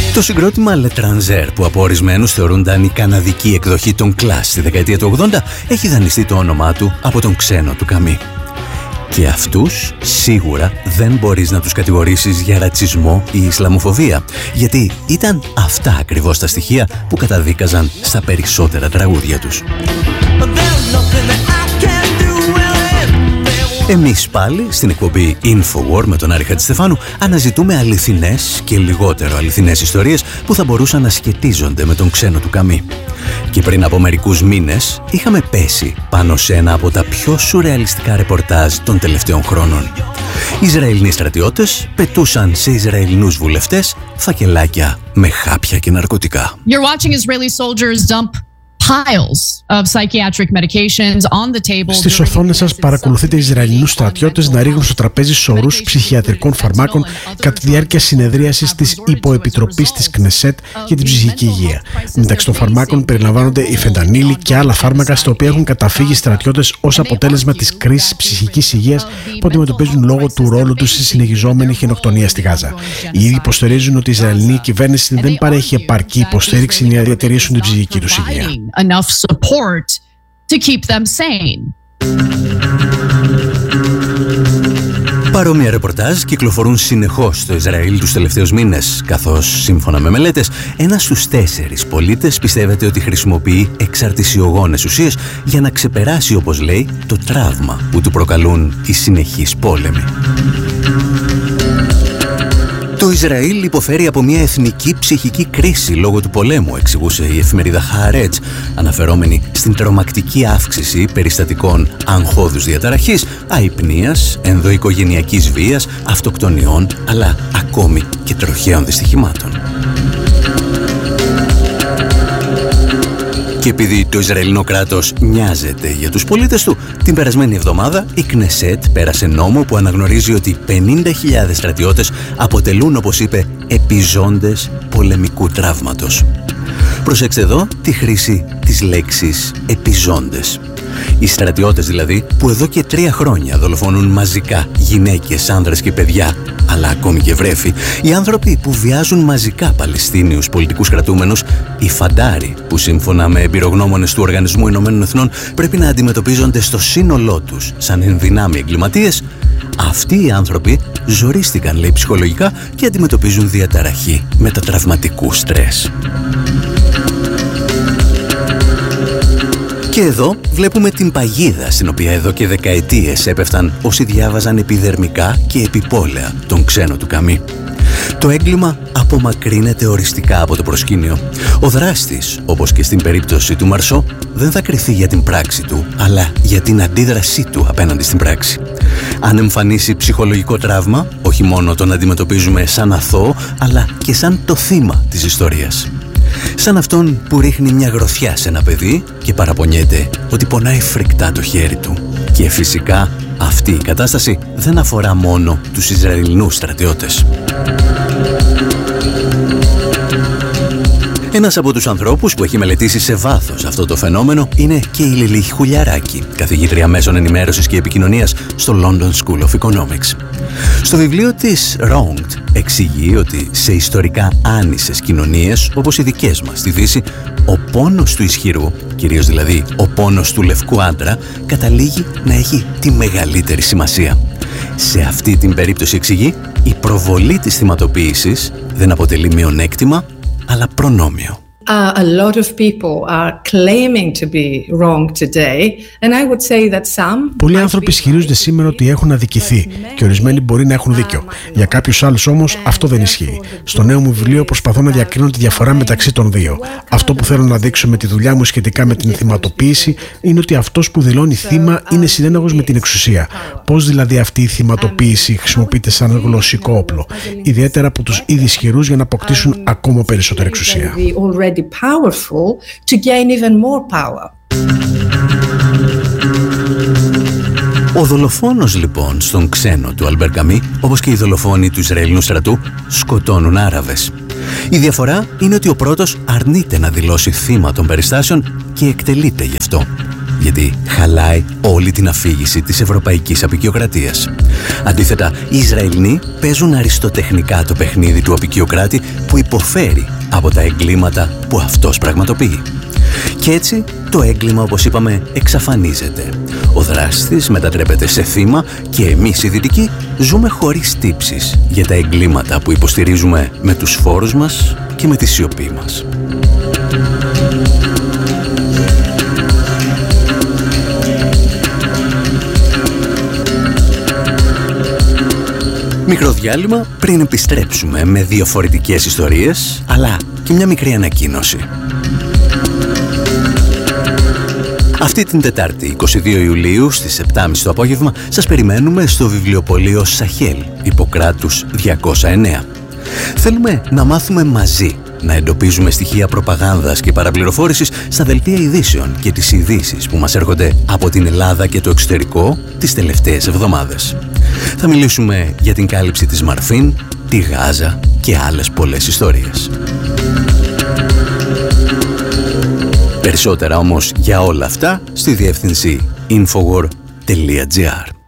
Το συγκρότημα L'étranger, που από ορισμένους θεωρούνταν η καναδική εκδοχή των Clash στη δεκαετία του 80, έχει δανειστεί το όνομά του από τον ξένο του Καμί. Και αυτούς σίγουρα δεν μπορείς να τους κατηγορήσεις για ρατσισμό ή ισλαμοφοβία, γιατί ήταν αυτά ακριβώς τα στοιχεία που καταδίκαζαν στα περισσότερα τραγούδια τους. Εμείς πάλι, στην εκπομπή Infowar με τον Άρη Χατζηστεφάνου, αναζητούμε αληθινές και λιγότερο αληθινές ιστορίες που θα μπορούσαν να σχετίζονται με τον ξένο του Καμί. Και πριν από μερικούς μήνες είχαμε πέσει πάνω σε ένα από τα πιο σουρεαλιστικά ρεπορτάζ των τελευταίων χρόνων. Ισραηλινοί στρατιώτες πετούσαν σε Ισραηλινούς βουλευτές φακελάκια με χάπια και ναρκωτικά. You're watching Israeli soldiers dump piles of psychiatric medications on the table. Στις οθόνες σας παρακολουθείτε Ισραηλινούς στρατιώτες να ρίχνουν στο τραπέζι σωρούς ψυχιατρικών φαρμάκων κατά τη διάρκεια συνεδρίασης της υποεπιτροπής της Κνεσέτ για την ψυχική υγεία. Μεταξύ των φαρμάκων περιλαμβάνονται η φεντανίλη και άλλα φάρμακα στα οποία έχουν καταφύγει στρατιώτες ως αποτέλεσμα της κρίσης ψυχικής υγείας που αντιμετωπίζουν λόγω του ρόλου τους στη συνεχιζόμενη γενοκτονία στη Γάζα. Οι ίδιοι υποστηρίζουν ότι η Ισραηλινή κυβέρνηση δεν παρέχει επαρκή υποστήριξη για να διατηρήσουν την ψυχική τους υγεία. Enough support to keep them sane. Παρόμοια ρεπορτάζ κυκλοφορούν συνεχώς στο Ισραήλ τους τελευταίους μήνες, καθώς, σύμφωνα με μελέτες, 1 στους 4 πολίτες πιστεύεται ότι χρησιμοποιεί εξαρτησιογόνες ουσίες για να ξεπεράσει, όπως λέει, το τραύμα που του προκαλούν οι συνεχείς πόλεμοι. Το Ισραήλ υποφέρει από μια εθνική ψυχική κρίση λόγω του πολέμου, εξηγούσε η εφημερίδα Haaretz, αναφερόμενη στην τρομακτική αύξηση περιστατικών αγχώδους διαταραχής, αϊπνίας, ενδοοικογενειακής βίας, αυτοκτονιών, αλλά ακόμη και τροχαίων δυστυχημάτων. Και επειδή το Ισραηλινό κράτος νοιάζεται για τους πολίτες του, την περασμένη εβδομάδα η Κνεσέτ πέρασε νόμο που αναγνωρίζει ότι 50.000 στρατιώτες αποτελούν, όπως είπε, επιζώντες πολεμικού τραύματος. Προσέξτε εδώ τη χρήση της λέξης επιζώντες. Οι στρατιώτες δηλαδή που εδώ και 3 χρόνια δολοφονούν μαζικά γυναίκες, άνδρες και παιδιά, αλλά ακόμη και βρέφη, οι άνθρωποι που βιάζουν μαζικά Παλαιστίνιους πολιτικούς κρατούμενους, οι φαντάροι που σύμφωνα με εμπειρογνώμονες του Οργανισμού Ηνωμένων Εθνών πρέπει να αντιμετωπίζονται στο σύνολό τους σαν ενδυνάμει εγκληματίες, αυτοί οι άνθρωποι ζορίστηκαν, λέει, ψυχολογικά και αντιμετωπίζουν διαταραχή μετατραυματικού στρες. Και εδώ βλέπουμε την παγίδα στην οποία εδώ και δεκαετίες έπεφταν όσοι διάβαζαν επιδερμικά και επιπόλαια τον ξένο του Καμί. Το έγκλημα απομακρύνεται οριστικά από το προσκήνιο. Ο δράστης, όπως και στην περίπτωση του Μαρσό, δεν θα κριθεί για την πράξη του, αλλά για την αντίδρασή του απέναντι στην πράξη. Αν εμφανίσει ψυχολογικό τραύμα, όχι μόνο τον αντιμετωπίζουμε σαν αθώο, αλλά και σαν το θύμα της ιστορίας. Σαν αυτόν που ρίχνει μια γροθιά σε ένα παιδί και παραπονιέται ότι πονάει φρικτά το χέρι του. Και φυσικά αυτή η κατάσταση δεν αφορά μόνο τους Ισραηλινούς στρατιώτες. Ένας από τους ανθρώπους που έχει μελετήσει σε βάθος αυτό το φαινόμενο είναι και η Λιλή Χουλιαράκη, καθηγήτρια μέσων ενημέρωσης και επικοινωνίας στο London School of Economics. Στο βιβλίο της Wronged εξηγεί ότι σε ιστορικά άνισες κοινωνίες, όπως οι δικές μας στη Δύση, ο πόνος του ισχυρού, κυρίως δηλαδή ο πόνος του λευκού άντρα, καταλήγει να έχει τη μεγαλύτερη σημασία. Σε αυτή την περίπτωση, εξηγεί, η προβολή της θυματοποίησης δεν αποτελεί μειονέκτημα, αλλά προνόμιο. A lot of people are claiming to be wrong today, and I would say that some. Πολλοί άνθρωποι ισχυρίζονται σήμερα ότι έχουν αδικηθεί και ορισμένοι μπορεί να έχουν δίκιο. Για κάποιους άλλους όμως αυτό δεν ισχύει. Στο νέο μου βιβλίο προσπαθώ να διακρίνω τη διαφορά μεταξύ των δύο. Αυτό που θέλω να δείξω με τη δουλειά μου σχετικά με την θυματοποίηση είναι ότι αυτός που δηλώνει θύμα είναι συνένοχος με την εξουσία. Πώς δηλαδή αυτή η θυματοποίηση χρησιμοποιείται σαν γλωσσικό όπλο, ιδιαίτερα από τους ήδη ισχυρούς για να αποκτήσουν ακόμα περισσότερη εξουσία. Powerful to gain even more power. Ο δολοφόνος λοιπόν στον ξένο του Αλμπέρ Καμί, όπως και οι δολοφόνοι του Ισραηλινού στρατού, σκοτώνουν Άραβες. Η διαφορά είναι ότι ο πρώτος αρνείται να δηλώσει θύμα των περιστάσεων και εκτελείται γι' αυτό. γιατί χαλάει όλη την αφήγηση της ευρωπαϊκής αποικιοκρατίας. Αντίθετα, οι Ισραηλοί παίζουν αριστοτεχνικά το παιχνίδι του αποικιοκράτη που υποφέρει από τα εγκλήματα που αυτός πραγματοποιεί. Και έτσι το έγκλημα, όπως είπαμε, εξαφανίζεται. Ο δράστης μετατρέπεται σε θύμα και εμείς οι Δυτικοί ζούμε χωρίς τύψεις για τα εγκλήματα που υποστηρίζουμε με τους φόρους μας και με τη σιωπή μας. Μικρό διάλειμμα πριν επιστρέψουμε με διαφορετικές ιστορίες, αλλά και μια μικρή ανακοίνωση. Αυτή την Τετάρτη, 22 Ιουλίου, στις 7.30 το απόγευμα, σας περιμένουμε στο βιβλιοπωλείο Σαχέλ, Ιπποκράτους 209. Θέλουμε να μάθουμε μαζί να εντοπίζουμε στοιχεία προπαγάνδας και παραπληροφόρησης στα δελτία ειδήσεων και τις ειδήσεις που μας έρχονται από την Ελλάδα και το εξωτερικό τις τελευταίες εβδομάδες. Θα μιλήσουμε για την κάλυψη της Μαρφίν, τη Γάζα και άλλες πολλές ιστορίες. Περισσότερα όμως για όλα αυτά στη διεύθυνση infowar.gr.